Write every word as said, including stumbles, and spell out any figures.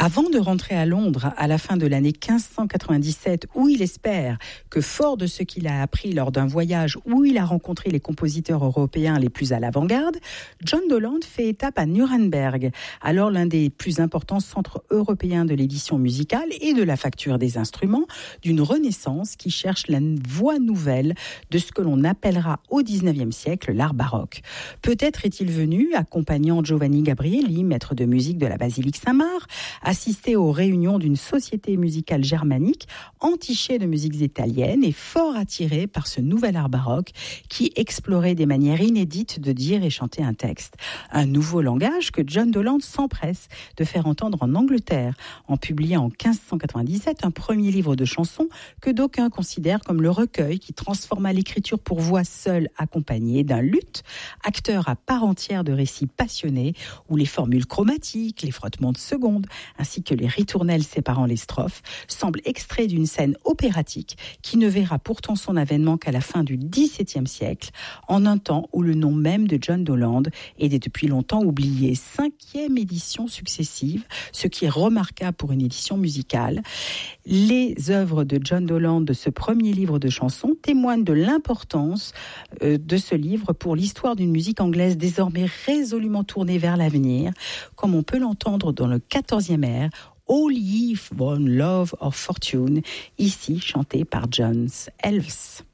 Avant de rentrer à Londres à la fin de l'année quinze cent quatre-vingt-dix-sept, où il espère que, fort de ce qu'il a appris lors d'un voyage où il a rencontré les compositeurs européens les plus à l'avant-garde, John Dowland fait étape à Nuremberg, alors l'un des plus importants centres européens de l'édition musicale et de la facture des instruments, d'une renaissance qui cherche la voie nouvelle de ce que l'on appellera au dix-neuvième siècle l'art baroque. Peut-être est-il venu, accompagnant Giovanni Gabrieli, maître de musique de la basilique Saint-Marc, assister aux réunions d'une société musicale germanique entichée de musiques italiennes et fort attiré par ce nouvel art baroque qui explorait des manières inédites de dire et chanter un texte. Un nouveau langage que John Dowland s'empresse de faire entendre en Angleterre, en publiant en quinze cent quatre-vingt-dix-sept un premier livre de chansons que d'aucuns considèrent comme le recueil qui transforma l'écriture pour voix seule accompagnée d'un luth, acteur à part entière de récits passionnés où les formules chromatiques, les frottements de secondes, ainsi que les ritournelles séparant les strophes, semblent extraits d'une scène opératique qui ne verra pourtant son avènement qu'à la fin du dix-septième siècle, en un temps où le nom même de John Dowland est depuis longtemps oublié. Cinquième édition successive, ce qui est remarquable pour une édition musicale. Les œuvres de John Dowland de ce premier livre de chansons témoignent de l'importance euh, de ce livre pour l'histoire d'une musique anglaise désormais résolument tournée vers l'avenir, comme on peut l'entendre dans le quatorzième air, All Ye Want Love or Fortune, ici chanté par John Elves.